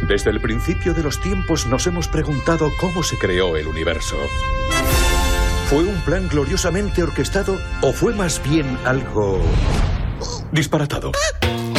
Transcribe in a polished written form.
Desde el principio de los tiempos nos hemos preguntado cómo se creó el universo. ¿Fue un plan gloriosamente orquestado o fue más bien algo disparatado?